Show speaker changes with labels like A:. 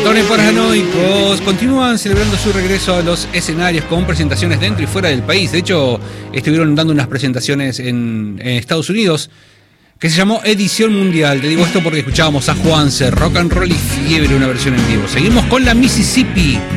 A: Ratones Paranoicos continúan celebrando su regreso a los escenarios con presentaciones dentro y fuera del país. De hecho, estuvieron dando unas presentaciones en Estados Unidos que se llamó Edición Mundial. Te digo esto porque escuchábamos a Juanse, Rock and Roll y Fiebre, una versión en vivo. Seguimos con la Mississippi.